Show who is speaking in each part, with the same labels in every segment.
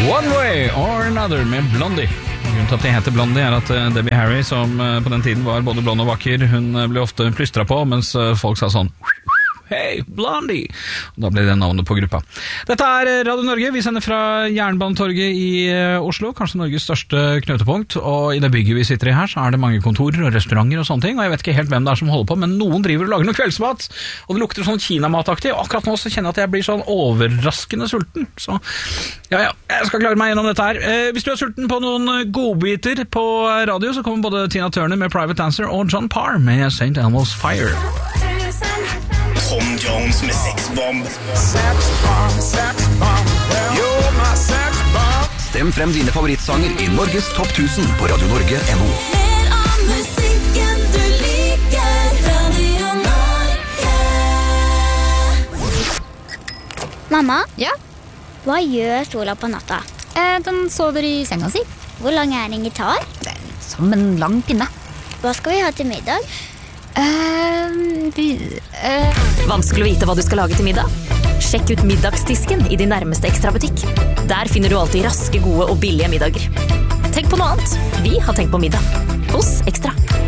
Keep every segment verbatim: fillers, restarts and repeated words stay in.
Speaker 1: One Way or Another med Blondie. Grunnen til at de heter Blondie er at Debbie Harry, som på den tiden var både blond og vakker, hun ble ofte plystret på, mens folk sa sånn Hei, Blondie! Og da ble det navnet på gruppa. Dette er Radio Norge. Vi sender fra Jernbanetorget i Oslo, kanskje Norges største knutepunkt. Og i det bygget vi sitter i her, så er det mange kontorer og restauranter og sånne ting. Og jeg vet ikke helt hvem det er som holder på, men noen driver og lager noe kveldsmat. Og det lukter sånn kinamataktig. Og akkurat nå så kjenner jeg at jeg blir sånn overraskende sulten. Så ja, ja, jeg skal klare meg gjennom dette her. Eh, hvis du er sulten på noen godbiter på radio, så kommer både Tina Turner med Private Dancer og John Parr med Saint Elmo's Fire.
Speaker 2: Tom Jones med sexbomb.
Speaker 3: Stem frem dine favorittsanger i Norges topp tusen på Radio Norge punktum no.
Speaker 4: Mer av musikken du liker, Radio Norge.
Speaker 5: Mamma,
Speaker 6: Ja,
Speaker 5: hva gjør Sola på natta?
Speaker 6: eh, den sover i senga si.
Speaker 5: Hvor lang er en gitar?
Speaker 6: Det er som en lang pinne.
Speaker 5: Hva skal vi ha til middag?
Speaker 6: Eh, vi, eh,
Speaker 7: Vanskelig å vite hva du skal lage til middag? Sjekk ut middagsdisken i din nærmeste ekstrabutikk. Der finner du alltid raske, gode og billige middager. Tenk på noe annet. Vi har tenkt på middag. Hos Ekstra.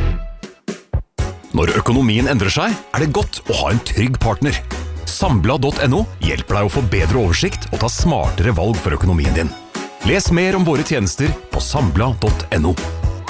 Speaker 3: Når økonomien endrer seg, er det godt å ha en trygg partner. Sambla punktum no hjelper deg å få bedre oversikt og ta smartere valg for økonomien din. Les mer om våre tjenester på Sambla punktum no.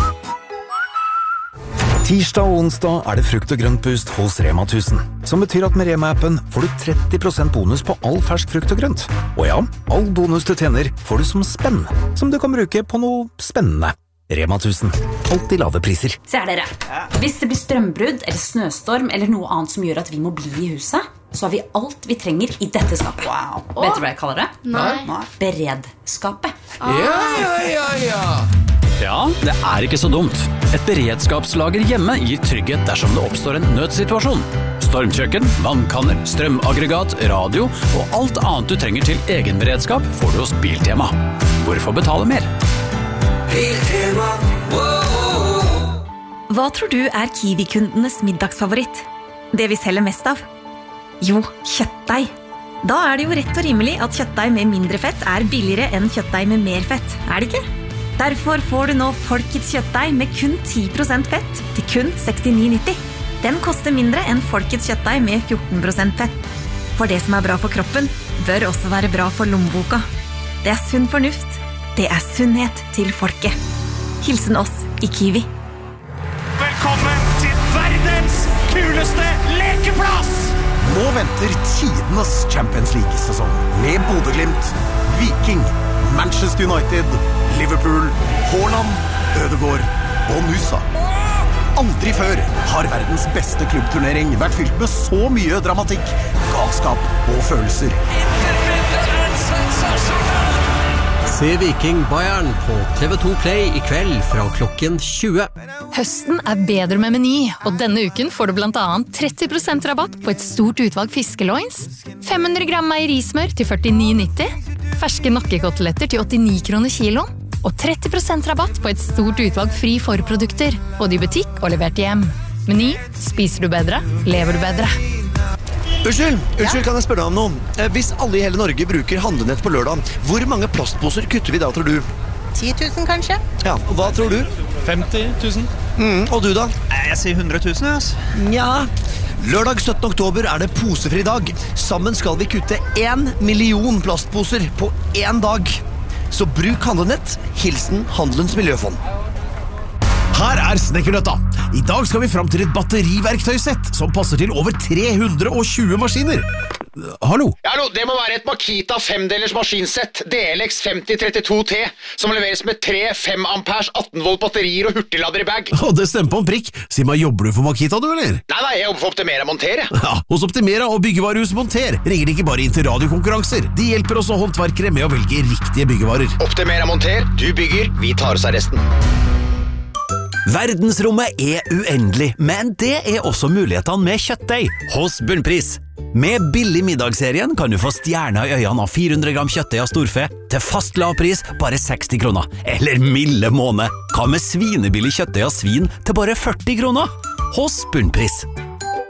Speaker 3: Tirsdag og onsdag er det frukt og grøntboost hos Rema tusen, som betyr at med Rema-appen får du tretti prosent bonus på all fersk frukt og grønt. Og ja, all bonus du tjener får du som spenn, som du kan bruke på noe spennende. Rema tusen, alltid lave priser.
Speaker 8: Se her dere, hvis det blir strømbrudd eller snøstorm eller noe annet som gjør at vi må bli i huset, så har vi alt vi trenger i dette skapet. Wow. Vet du hva jeg kaller det?
Speaker 5: Nei.
Speaker 8: Beredskapet.
Speaker 9: Ja, ja, ja, ja.
Speaker 10: Ja, det er ikke så dumt. Et beredskapslager hjemme gir trygghet dersom det oppstår en nødsituasjon. Stormkjøkken, vannkanner, strømaggregat, radio og alt annet du trenger til egen beredskap får du hos Biltema. Hvorfor betale mer?
Speaker 2: Biltema, wow.
Speaker 11: Hva tror du er Kiwi-kundenes middagsfavoritt? Det vi selger mest av? Jo, kjøttdeig. Da er det jo rett og rimelig at kjøttdeig med mindre fett er billigere enn kjøttdeig med mer fett, er det ikke? Derfor får du nå Folkets kjøttdeig med kun ti prosent fett til kun sekstini nitti. Den koster mindre enn Folkets kjøttdeig med fjorten prosent fett. For det som er bra for kroppen, bør også være bra for lommeboka. Det er sunn fornuft. Det er sunnhet til folket. Hilsen oss i Kiwi.
Speaker 2: Velkommen til verdens kuleste lekeplass!
Speaker 3: Nå venter tidenes Champions League-sesong med Bodø-Glimt, Viking, Manchester United, Liverpool, Haaland, Ødegaard og Nusa. Aldri før har verdens beste klubbturnering vært fylt med så mye dramatikk, galskap og følelser.
Speaker 12: Se Viking Bayern på T V to Play i kveld fra klokken tjue.
Speaker 13: Høsten er bedre med Meny, og denne uken får du blant annet tretti prosent rabatt på et stort utvalg fiskeloins, fem hundre gram meierismør til førtini nitti, ferske nakkekoteletter til åttini kroner kilo, og tretti prosent rabatt på et stort utvalg fri forprodukter, både i butikk og levert hjem. Meny, spiser du bedre, lever du bedre.
Speaker 14: Unnskyld, unnskyld, kan jeg spørre deg om noe? Hvis alle i hele Norge bruker handlenett på lørdag, hvor mange plastposer kutter vi da, tror du?
Speaker 15: ti tusen kanskje?
Speaker 14: Ja, og hva tror du?
Speaker 9: femti tusen.
Speaker 14: Mm, og du da?
Speaker 9: Jeg sier hundre tusen, ass.
Speaker 14: Nja, lørdag syttende oktober er det posefri dag. Sammen skal vi kutte en million plastposer på en dag. Så bruk handlenett, hilsen Handelens Miljøfond.
Speaker 16: Her er Snekkernøtta. I dag skal vi fram til et batteriverktøysett som passer til over tre hundre og tjue maskiner. Hallo?
Speaker 17: Hallo, det må være et Makita femdelers maskinsett D L X femti trettito T som leveres med tre fem ampers atten volt batterier og hurtiglader i bag.
Speaker 16: Å, det stemmer på en prikk. Si meg, jobber du for Makita du, eller?
Speaker 17: Nei, nei, jeg jobber for Optimera Monter, jeg.
Speaker 16: Ja, hos Optimera og byggevarehus Monter ringer de ikke bare inn til radiokonkurranser. De hjelper også håndverkere med å velge riktige byggevarer.
Speaker 17: Optimera Monter, du bygger, vi tar oss av resten.
Speaker 18: Verdensrommet er uendelig, men det er også mulighetene med kjøttdeig hos Bunnpris. Med billig middagsserien kan du få stjerner i øynene av fire hundre gram kjøttdeig av storfe til fast lav pris bare seksti kroner. Eller milde måned. Hva med svinebillig kjøttdeig av svin til bare førti kroner? Hos Bunnpris.